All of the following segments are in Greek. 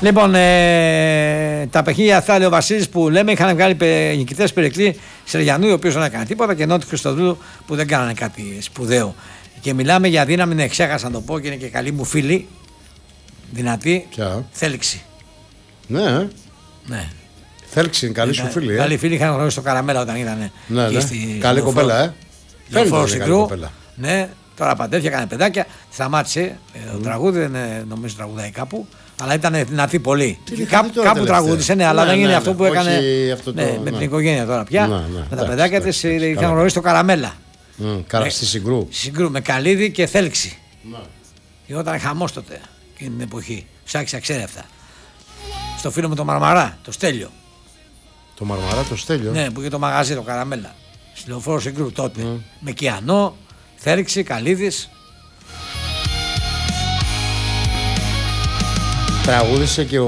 Λοιπόν, τα παιχνίδια αυτά, λέει ο Βασίλης, που λέμε είχαν βγάλει νικητές Περικλή Σεργιανού, ο οποίος δεν έκανε τίποτα, και Νότι Χριστοδούλου που δεν κάνανε κάτι σπουδαίο. Και μιλάμε για δύναμη, ναι, ξέχασα να το πω και είναι και καλή μου φίλη. Δυνατή. Ποια? Θέληξη. Ναι. Ναι. Θέληξη είναι καλή σου φίλη. Καλή φίλη, είχαν γνωρίσει στο Καραμέλα όταν ήταν. Ναι, ναι. Καλή κοπέλα, Φαίνεται καλή κοπέλα. Ναι, τώρα παντεύτηκε, έκανε παιδάκια. Σταμάτησε. Το τραγούδι δεν νομίζω τραγουδάει κάπου. Αλλά ήταν δυνατή πολύ. Κάπου τραγούδισε, ναι, αλλά δεν είναι αυτό που έκανε με την οικογένεια τώρα πια. Με τα παιδάκια της είχαν γνωρίσει στο Καραμέλα. Στη Συγκρού. Με Καλίδη και Θέλξη. Γινόταν χαμός τότε εκείνη την εποχή. Ψάξει αξέρευτα. Στο φίλο μου το Μαρμαρά, το Στέλιο. Το Μαρμαρά, το Στέλιο. Ναι, που είχε το μαγαζί το Καραμέλα. Στη Λεωφόρο Συγκρού τότε. Με Κιανό, Θέλξη, Καλίδης. Τραγούδισε και ο.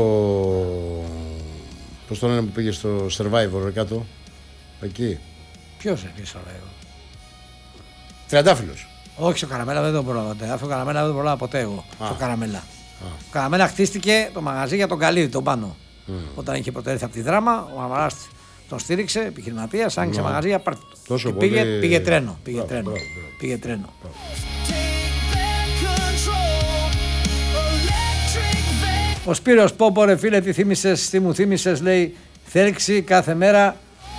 Πώς το λένε που πήγε στο Survivor κάτω. Εκεί. Ποιος πήγε στο Survivor? Τριαντάφυλλος. Όχι στο Καραμέλα, δεν το πρόλαβα. Αυτό το Καραμέλα δεν το πρόλαβα ποτέ εγώ. Στο Καραμέλα. Το Καραμέλα χτίστηκε το μαγαζί για τον Καλίδη, τον πάνω. Όταν είχε πρωτοέρθει από τη Δράμα, ο Αμαράς τον στήριξε, επιχειρηματίας, άνοιξε μαγαζί για πάρτι του. Πήγε τρένο. Πήγε τρένο. Ο Σπύρος Πόπο, ρε φίλε, τι μου θύμισες, λέει, Θέλξη κάθε μέρα.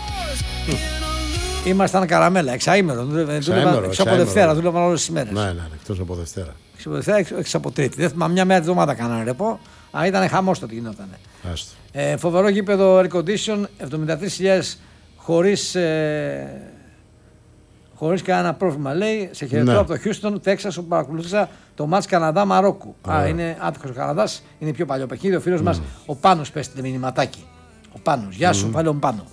Ήμασταν Καραμέλα, εξαήμερο. Έξω από Δευτέρα, δούλευαν όλες τις μέρες. Ναι, εκτός από Δευτέρα. Έξω από Δευτέρα, έξω από Τρίτη. Δεν θυμάμαι, μια μέρα τη εβδομάδα κάνανε ρεπό, αλλά ήταν χαμός το τι γινόταν. Φοβερό γήπεδο air condition, 73.000 χωρίς κανένα πρόβλημα, λέει. Σε χαιρετώ από το Houston, Τέξας, όπου παρακολουθήσα το μάτς Καναδά-Μαρόκου. Είναι άτυχος ο Καναδάς, είναι πιο παλιό παιχνίδι. Ο φίλος μας ο Πάνος πέστηκε μηνυματάκι. Ο Πάνος, γεια σου, πάλι ο Πάνο.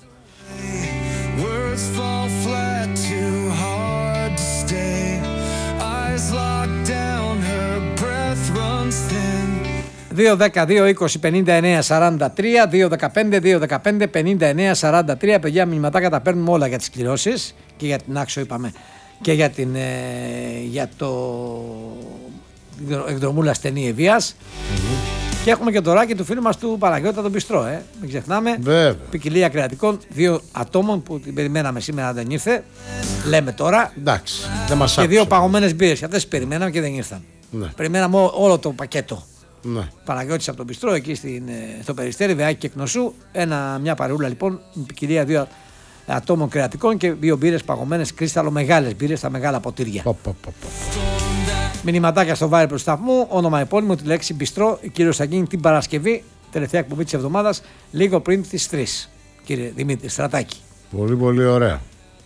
2-10-2-20-59-43, 2-15-2-15-59-43. Παιδιά, μηνυματάκια τα παίρνουμε όλα για τις κληρώσεις και για την Άξο, είπαμε, και για το εκδρομούλα στενή Ευβίας. Και έχουμε και το ράκι του φίλου μας του Παναγιώτα τον Πιστρό. Μην ξεχνάμε. Βέβαια. Ποικιλία κρεατικών 2 ατόμων που την περιμέναμε σήμερα, δεν ήρθε. Λέμε τώρα. Εντάξει. Δεν μας και 2 παγωμένες μπύρες. Αυτές τις περιμέναμε και δεν ήρθαν. Ναι. Περιμέναμε όλο το πακέτο. Ναι. Παναγιώτης από τον Πιστρό, εκεί στο Περιστέρι, Βεάκι και Κνωσού. Μια παρεούλα λοιπόν με ποικιλία 2 ατόμων κρεατικών και 2 μπύρες παγωμένες κρίσταλο, μεγάλες μπύρες στα μεγάλα ποτήρια. Μηνυματάκια στο Viber του σταθμού, όνομα επώνυμο, τη λέξη Μπιστρό. Κύριος θα γίνει την Παρασκευή, τελευταία εκπομπή της εβδομάδας, λίγο πριν τις 3. Κύριε Δημήτρη Στρατάκη. Πολύ πολύ ωραία.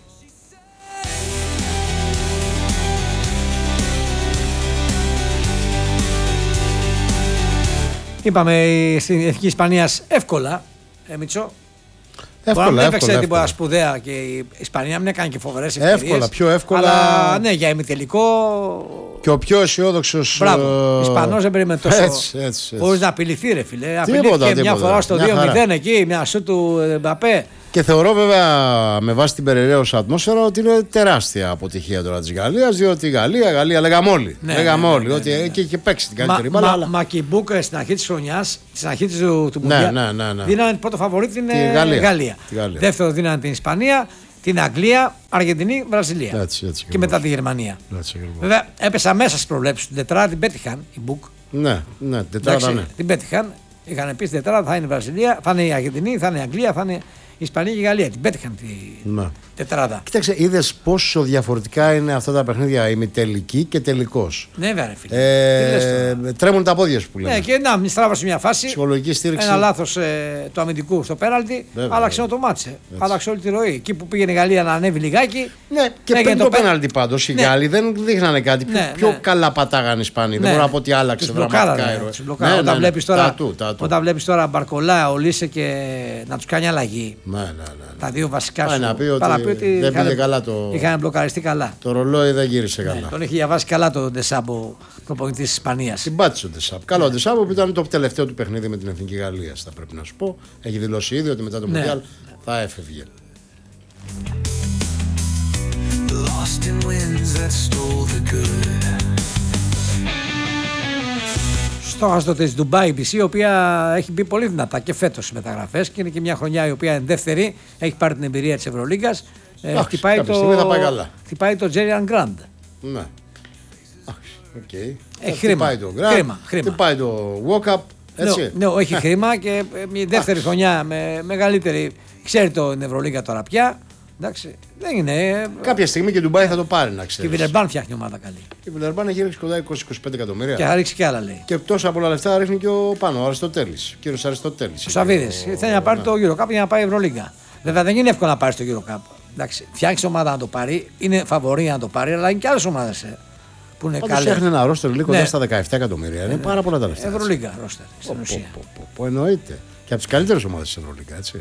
Είπαμε στην Εθνική Ισπανίας εύκολα, Μητσό. Εύκολα, δεν έπαιξε τίποτα σπουδαία και η Ισπανία μην έκανε και φοβερές ευκαιρίες. Εύκολα, πιο εύκολα. Αλλά ναι, για ημιτελικό. Και ο πιο αισιόδοξος. Μπράβο. Ισπανός δεν περίμενε τόσο. Έτσι. Χωρίς να απειληθεί, ρε φίλε. Απειλήθηκε μια φορά στο 2-0 εκεί, μια σου του Μπαπέ. Και θεωρώ βέβαια με βάση την περιραίωσα ατμόσφαιρα ότι είναι τεράστια αποτυχία τώρα της Γαλλίας, διότι η Γαλλία λέγαμε όλοι. Λέγαμε όλοι ότι εκεί είχε παίξει την καλύτερη μπάλα. Μα και η Μπούκ στην αρχή της χρονιάς, στην αρχή του Μουντιάλ, δίνανε πρώτο φαβορί την Γαλλία. Δεύτερο δίνανε την Ισπανία, την Αγγλία, Αργεντινή, Βραζιλία. Έτσι, και μετά τη Γερμανία. Βέβαια έπεσα μέσα στις προβλέψεις. Την τετράδα την πέτυχαν η Μπούκ. Ναι, τετράδα ναι. Την πέτυχαν. Είχαν πει στην τετράδα θα είναι η Βραζιλία, θα είναι η Αργεντινή, θα είναι η Αγγλία, θα είναι η Ισπανία και η Γαλλία. Την πέτυχαν τη τετράδα. Κοίταξε, είδες πόσο διαφορετικά είναι αυτά τα παιχνίδια, ημιτελική και τελικός. Ναι, βέβαια, φίλε. Τρέμουν τα πόδια σου που λένε. Ναι, και να μην στράβασε μια φάση. Ψυχολογική στήριξη. Ένα λάθος του αμυντικού στο πέναλτι. Άλλαξε το μάτσε. Άλλαξε όλη τη ροή. Εκεί που πήγαινε η Γαλλία να ανέβει λιγάκι. Ναι, και πριν το πέναλτι πάντως οι Γάλλοι δεν δείχνανε κάτι. Πιο καλά πατάγανε οι Ισπανοί. Δεν μπορώ να πω ότι άλλαξε δραματικά η ροή. Όταν βλέπει τώρα Μπαρκολά, Ολίσε και να του κάνει αλλαγή. Τα δύο βασικά σου. Να πει ότι δεν πήγε καλά είχαν μπλοκαριστεί καλά. Το ρολόι δεν γύρισε καλά. Τον έχει διαβάσει καλά τον Ντεσάμπο, προπονητής της Ισπανίας. Την πάτησε ο Ντεσάμπο. Καλό ο Ντεσάμπο που ήταν το τελευταίο του παιχνίδι με την Εθνική Γαλλία, θα πρέπει να σου πω. Έχει δηλώσει ήδη ότι μετά το Μουντιάλ θα έφευγε. στόχαστο της Dubai BC, η οποία έχει μπει πολύ δυνατά και φέτος στις μεταγραφές και είναι και μια χρονιά η οποία είναι δεύτερη, έχει πάρει την εμπειρία της Ευρωλίγκας. Χτυπάει το Τζέριαν Γκραντ. Ναι. Έχει χρήμα. Χτυπάει το walk-up. Ναι, έχει χρήμα και μια δεύτερη χρονιά με μεγαλύτερη. Ξέρει την Ευρωλίγκα τώρα πια. Εντάξει, δεν είναι. Κάποια στιγμή και η Ντουμπάι θα το πάρει, να ξέρει. Και η Βιλερμπάν φτιάχνει ομάδα καλή. Η Βιλερμπάν έχει ρίξει κοντά 20-25 εκατομμύρια. Και θα ρίξει και άλλα, λέει. Και τόσα πολλά λεφτά ρίχνει και ο πάνω, ο Αριστοτέλης. Ο κύριος Αριστοτέλης. Ο Σαββίδης. Θέλει να πάρει το EuroCup για να πάει Ευρωλίγκα. Βέβαια δεν είναι εύκολο να πάρει το EuroCup. Φτιάξει ομάδα να το πάρει, είναι φαβορή να το πάρει, αλλά είναι και άλλες ομάδες που είναι καλές. Φτιάχνει ένα ρόστερ λίγο κοντά στα 17 εκατομμύρια. Είναι πάρα πολλά τα λεφτά. Ευρωλίγκα ρόστερ. Εννοείται. Και από τις καλύτερες ομάδες της Ευρωλίγκα, έτσι.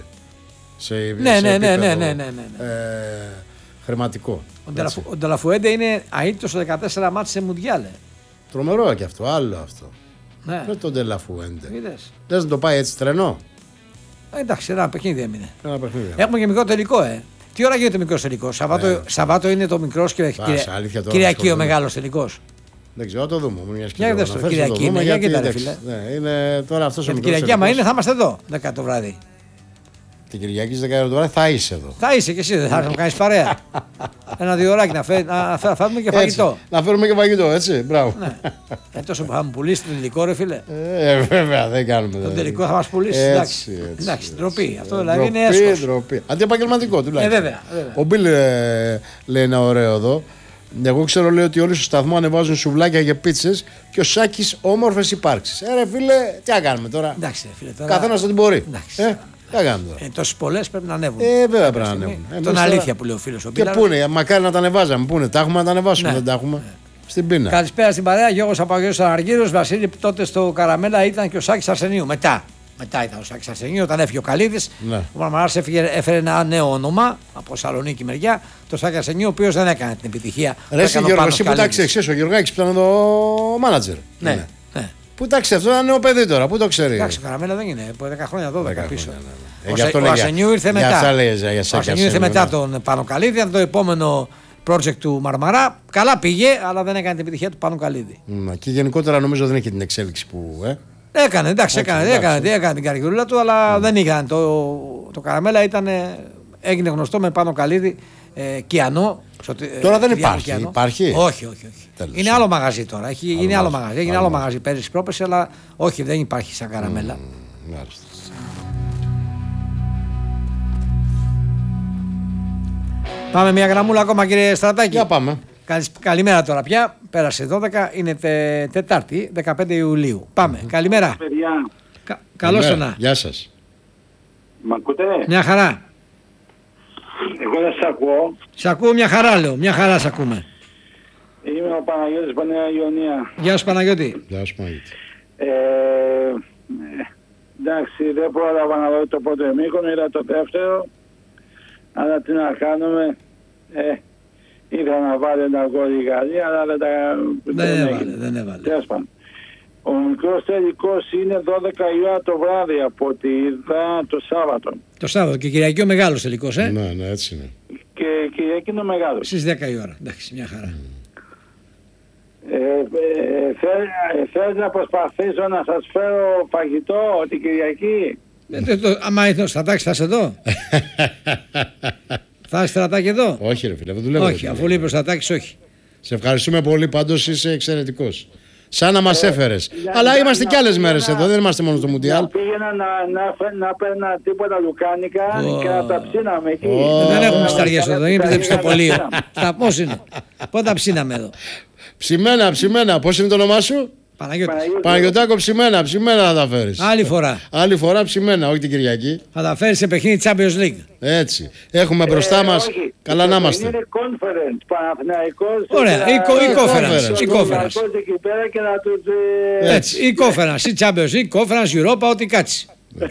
Ναι. Χρηματικό. Ο Ντελαφουέντε είναι αίτητος στο 14 μάτς σε Μουντιάλε. Τρομερό και αυτό, άλλο αυτό. Ναι. Με τον Ντελαφουέντε. Λες να το πάει έτσι τρένο. Εντάξει, ένα παιχνίδι έμεινε. Έχουμε και μικρό τελικό, Τι ώρα γίνεται μικρός τελικός? Σαββάτο είναι το μικρός και Κυριακή ο μεγάλος τελικός. Δεν ξέρω, το δούμε. Για δες το, Κυριακή είναι, για κοίτα ρε φίλε. Είναι τώρα αυτός ο μικρός. Κυριακή άμα είναι θα είμαστε εδώ 10 το βράδυ. Την Κυριακή στις 10 το βράδυ θα είσαι εδώ. Θα είσαι και εσύ, δεν θα μου κάνεις παρέα. 1-2 ώρακι να φάμε και φαγητό. Να φέρουμε και φαγητό, έτσι. Μπράβο. Τόσο που θα μου πουλήσει το τελικό, ρε φίλε. Βέβαια, δεν κάνουμε. Το τελικό θα μας πουλήσει. Εντάξει, ντροπή. Αυτό δηλαδή είναι έσχος. Αντιεπαγγελματικό τουλάχιστον. Βέβαια. Ο Μπιλ λέει ένα ωραίο εδώ. Εγώ ξέρω, λέει, ότι όλοι στο σταθμό ανεβάζουν σουβλάκια και πίτσες και ο Σάκης όμορφες υπάρξεις. Ρε φίλε, τι να κάνουμε τώρα. Καθένας ό,τι μπορεί. Τι να κάνουμε τώρα. Τόσες πολλές πρέπει να ανέβουν. Βέβαια πρέπει να ανέβουν. Τον αλήθεια που λέει ο φίλος ο Μπίλα. Και πού είναι, μακάρι να τα ανεβάζαμε. Πού είναι, τα έχουμε να τα ανεβάσουμε. Δεν τα έχουμε. Στην πείνα. Καλησπέρα στην παρέα, Γιώργος Απαγιώτης Αργύρος. Βασίλη, τότε στο Καραμέλα ήταν και ο Σάκης Αρσενίου. Μετά ήταν ο Σάκης Αρσενίου, όταν έφυγε ο Καλίδης. Ο Μαρμαράς έφερε ένα νέο όνομα από Σαλονίκη μεριά. Το Σάκη Αρσενίου, ο οποίος δεν έκανε την επιτυχία. Ρε εσύ Γιώργο, εσύ που τα ξέρεις, ο Γιωργάκης που ήταν ο μάνατζερ. Ναι. Πού τα ξέρει, αυτό είναι ένα νέο παιδί τώρα, πού το ξέρει. Εντάξει, ο Καραμέλα δεν είναι, από 10 χρόνια 12 πίσω. Ο Αρσενίου ήρθε μετά. Ο Αρσενίου ήρθε μετά τον Πάνο Καλίδη, ήταν το επόμενο project του Μαρμαρά. Καλά πήγε, αλλά δεν έκανε την επιτυχία του Πάνο Καλίδη. Και γενικότερα νομίζω δεν έχει την εξέλιξη που. Έκανε, εντάξει, έκανε την καριέρα του, αλλά δεν έκανε. Το Καραμέλα έγινε γνωστό με Πάνο Καλίδη Κιανό. Τώρα δεν υπάρχει. Όχι. Είναι άλλο μαγαζί τώρα. Έχει γίνει άλλο μαγαζί. Έγινε άλλο μαγαζί πέρυσι πρόπεση, αλλά όχι, δεν υπάρχει σαν Καραμέλα. Πάμε μια γραμμούλα ακόμα, κύριε Στρατάκη. Για πάμε. Καλημέρα τώρα πια. Πέρασε 12, είναι Τετάρτη, 15 Ιουλίου. Πάμε. Καλημέρα. Καλώς ήρθατε. Γεια σας. Μ' ακούτε? Μια χαρά. Εγώ δεν σ' ακούω. Σ' ακούω μια χαρά, λέω. Μια χαρά σ' ακούμε. Είμαι ο Παναγιώτης Πανέα Ιωνία. Γεια σου Παναγιώτη. Γεια σου Παναγιώτη. Εντάξει, δεν πρόλαβα να δω το πρώτο εμίχρονο, είδα το δεύτερο. Αλλά τι να κάνουμε. Ήθελα να βάλει ένα γκολ η Γαλλία, αλλά δεν έβαλε. Ο μικρός τελικός είναι 12 η ώρα το βράδυ από ό,τι είδα το Σάββατο. Το Σάββατο και Κυριακή ο μεγάλος τελικός, Ναι, έτσι είναι. Και Κυριακή είναι ο μεγάλος. Στις 10 η ώρα, εντάξει, μια χαρά. Θέλεις να προσπαθήσω να σας φέρω φαγητό την Κυριακή? Άμα ήρθε ο Στρατάκης θα είσαι εδώ. Θα είσαι Στρατάκη εδώ? Όχι ρε φίλε, δεν δουλεύω. Όχι, αφού λέει ο Στρατάκης όχι. Σε ευχαριστούμε πολύ, πάντως είσαι εξαιρετικός. Σαν να μας έφερες. Αλλά είμαστε κι άλλες μέρες εδώ, δεν είμαστε μόνο στο Μουντιάλ. Πήγαινα να παίρνα τίποτα λουκάνικα και να τα ψήναμε εκεί. Δεν έχουμε σταριές εδώ, δεν είναι πιστοπολείο. Πώς είναι, πότε τα ψήναμε εδώ? Ψημένα, πώς είναι το όνομά σου? Παναγιωτάκο, ψημένα θα τα φέρεις. Άλλη φορά ψημένα, όχι την Κυριακή. Θα τα φέρεις σε παιχνίδι Champions League. Έτσι. Έχουμε μπροστά μας. Καλά να είμαστε. Είναι conference, Παναθηναϊκός. Ωραία, η conference. Έτσι, η conference, η Champions League, conference, Europa, ό,τι κάτσει.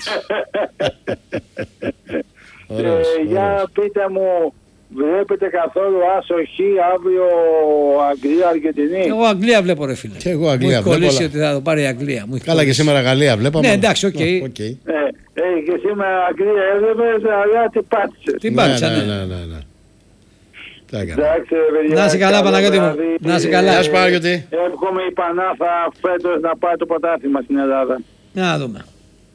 Για πείτε μου, βλέπετε καθόλου άσοχη αύριο Αγγλία-Αργεντινή? Εγώ Αγγλία βλέπω ρε φίλε. Και εγώ Αγγλία βλέπω. Μου έχει κολλήσει ότι θα το πάρει η Αγγλία. Καλά και σήμερα Γαλλία βλέπαμε. Ναι εντάξει, οκ. Και σήμερα Αγγλία έβλεπες, αλλά τι πάτησε. Την πάτησα, ναι. Να είσαι καλά, Παναγιώτη μου. Να είσαι καλά. Γεια σου, Παναγιώτη. Εύχομαι η Πανάθα φέτος να πάρει το πρωτάθλημα στην Ελλάδα. Να δούμε.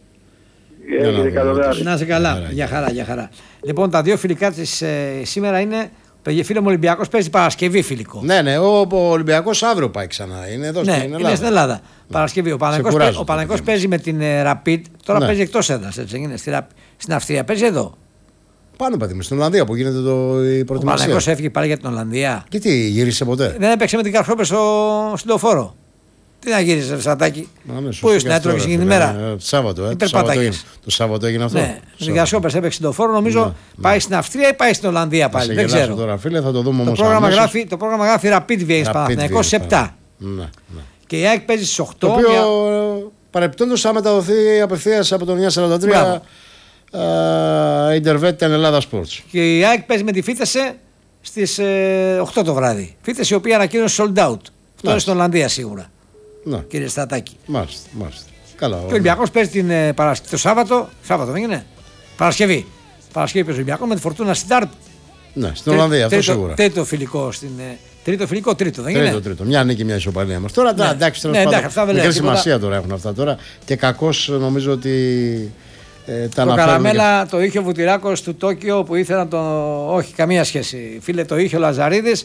Να είσαι καλά. Για χαρά, για χαρά. Λοιπόν, τα δύο φιλικά της σήμερα είναι. Φίλο μου, Ολυμπιακός παίζει Παρασκευή φιλικό. Ναι, ο Ολυμπιακός αύριο πάει ξανά. Είναι εδώ στην Ελλάδα. Είναι στην Ελλάδα. Παρασκευή. Ο Παναθηναϊκός παίζει με την Rapid. Τώρα παίζει εκτός έδρας. Στην Αυστρία παίζει εδώ. Πάνω πατήμε, στην Ολλανδία που γίνεται η προετοιμασία. Ο Παναθηναϊκός έφυγε πάλι για την Ολλανδία. Και τι, γύρισε ποτέ? Δεν έπαιξε με την Καρχόπε στο λεωφόρο. Τι να γύρισε, Σαντάκι. Πού ήσουν, έτρωγε εκείνη την ημέρα. Το Σάββατο έγινε αυτό. Ναι, με την Καρχόπε έπαιξε στο λεωφόρο, νομίζω πάει στην Αυστρία ή πάει στην Ολλανδία πάλι. Δεν ξέρω. Τώρα, φίλε, θα το δούμε όμως. Το πρόγραμμα γράφει Rapid Vienna Παναθηναϊκός σε 7. Και η ΑΕΚ παίζει στις 8. Το οποίο παρεπτόντως θα μεταδοθεί απευθείας από το 943. Ιντερβέτ την Ελλάδα Sports. Και η ΑΕΚ παίζει με τη Φίτεσε στις 8 το βράδυ. Φίτεσε η οποία ανακοίνωσε sold out. Αυτό είναι στην Ολλανδία σίγουρα. Να. Κύριε Στατάκη. Μάλιστα. Καλά. Και ο Ολυμπιακός παίζει το Σάββατο. Σάββατο δεν είναι? Παρασκευή. Παρασκευή παίζει ο Ολυμπιακός με τη Φορτούνα Στάρτ. Ναι, στην Ολλανδία, αυτό σίγουρα. Τρίτο φιλικό τρίτο δεν είναι? Τρίτο. Μια νίκη, μια ισοπαλία μας. Τώρα εντάξει, τέλος πάντων. Μικρή σημασία τώρα έχουν αυτά τώρα. Και κακώς νομίζω ότι. Το καραμέλα το είχε ο Βουτυράκος του Τόκιο που ήθελε να το. Όχι, καμία σχέση. Φίλε, το είχε ο Λαζαρίδης.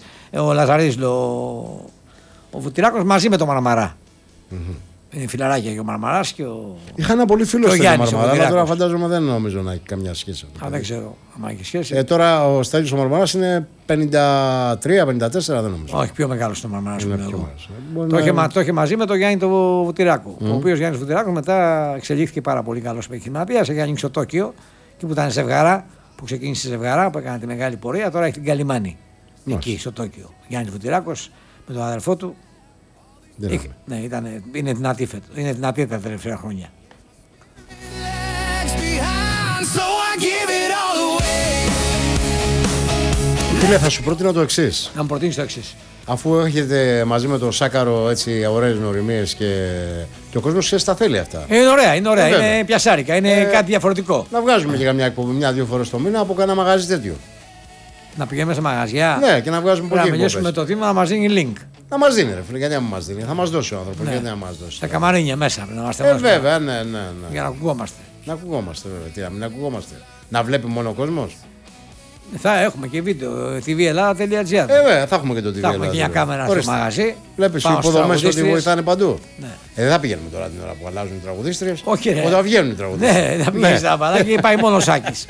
Ο Βουτυράκος μαζί με τον Μαρμαρά. Είναι φιλαράκια και ο Μαρμαράς και ο. Είχα ένα πολύ φίλο στο Μαρμαρά, αλλά τώρα φαντάζομαι δεν νομίζω να έχει καμιά σχέση. Δεν ξέρω αν έχει σχέση. Τώρα ο Στέλιος ο Μαρμαράς είναι 53-54, δεν νομίζω. Όχι, πιο μεγάλο το Μαρμαράς. Το είχε μαζί με τον Γιάννη τον Βουτυράκο. Ο οποίος Γιάννης Βουτυράκος μετά εξελίχθηκε πάρα πολύ καλός επιχειρηματίας. Έχει ανοίξει το Τόκιο και που ήταν ζευγαρά, που ξεκίνησε ζευγαρά, που έκανε τη μεγάλη πορεία. Τώρα έχει την Καλιμάνη. Εκεί στο Τόκιο. Γιάννης Βουτυράκος με τον αδερφό του. Ναι, είναι δυνατή τα τελευταία χρόνια. Φίλε, θα σου πρότεινα το εξής. Να μου προτείνεις το εξής. Αφού έχετε μαζί με το Σάκαρο έτσι ωραίες νοημίες και ο κόσμος τα θέλει αυτά. Είναι ωραία, είναι πιασάρικα, είναι κάτι διαφορετικό. Να βγάζουμε και καμιά εκπομπή 1-2 φορές το μήνα από κανένα μαγαζί τέτοιο. Να πηγαίνουμε σε μαγαζιά. Ναι, και να βγάζουμε πολύ. Να μιλήσουμε το θύμα να μας δίνει link. Να μας δίνει, ρε φίλε, γιατί να μας δίνει. Θα μας δώσει ο άνθρωπος. Γιατί να μας δώσει. Τα καμαρίνια μέσα πρέπει να είμαστε. Βέβαια, ναι. Για να ακουγόμαστε. Να ακουγόμαστε, βέβαια. Τι να μην ακουγόμαστε. Να βλέπει μόνο ο κόσμος. Θα έχουμε και βίντεο. tvEllada.gr. Βέβαια, θα έχουμε και το TV. Θα έχουμε και μια κάμερα στο μαγαζί. Βλέπεις οι υποδομές ότι βοηθάνε παντού. Δεν θα πηγαίνουμε τώρα την ώρα που αλλάζουν οι τραγουδίστριες. Όχι, ρε. Όταν βγαίνουν οι τραγουδίστριες. Ναι, θα πηγαίνει στα παλάκια και πάει μόνο ο Σάκης.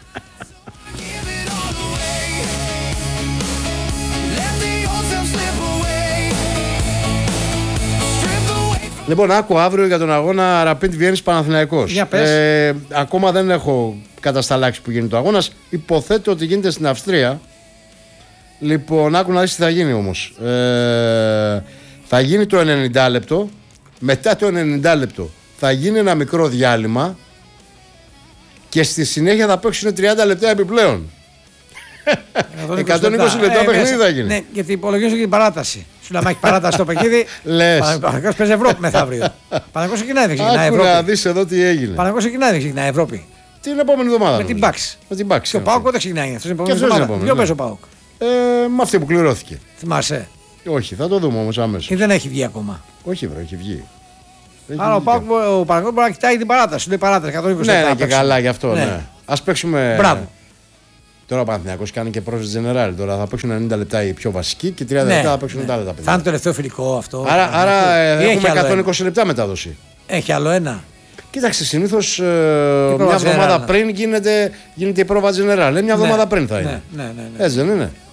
Λοιπόν, άκου αύριο για τον αγώνα Rapid Vienna Παναθηναϊκός. Ακόμα δεν έχω κατασταλάξει που γίνεται ο αγώνας. Υποθέτω ότι γίνεται στην Αυστρία. Λοιπόν, άκου να δεις τι θα γίνει όμως. Θα γίνει το 90 λεπτό. Μετά το 90 λεπτό θα γίνει ένα μικρό διάλειμμα. Και στη συνέχεια θα παίξουν 30 λεπτά επιπλέον. 120 λεπτά παιχνίδι θα γίνει. Ναι, γιατί υπολογίζω και την παράταση. Σου λέμε έχει παράταση το παιχνίδι. Παναγιώτης παίζει Ευρώπη μεθαύριο. Παναγιώτης ξεκινάει, δεν ξεκινάει Ευρώπη. Να δεις εδώ τι έγινε. Παναγιώτης ξεκινάει, δεν ξεκινάει Ευρώπη. Την επόμενη εβδομάδα. Με την Bucks. Και ο Πάοκ δεν ξεκινάει. Αυτός είναι η επόμενη εβδομάδα. Ποιο παίζει ο Πάοκ? Με αυτή που κληρώθηκε. Θυμάσαι? Όχι, θα το δούμε όμως αμέσως. Ή δεν έχει βγει ακόμα? Όχι, βρε, έχει βγει. Άρα ο Παναγιώτης μπορεί να κοιτάει την παράταση. Λέει παράταση 120 λεπτά. Ναι, και καλά γι' αυτό. Ας παίξουμε. Μπράβο. Τώρα ο Παναθηναϊκός κάνει και πρόσθεση general. Τώρα θα παίξουν 90 λεπτά οι πιο βασικοί και 30 λεπτά θα παίξουν τα άλλα παιδιά. Θα είναι το τελευταίο φιλικό αυτό. Άρα έχουμε 120 λεπτά μετάδοση. Έχει άλλο ένα. Κοίταξε, συνήθως μια εβδομάδα πριν γίνεται η πρόβα general. Μια εβδομάδα πριν θα είναι. Ναι. Έτσι δεν είναι?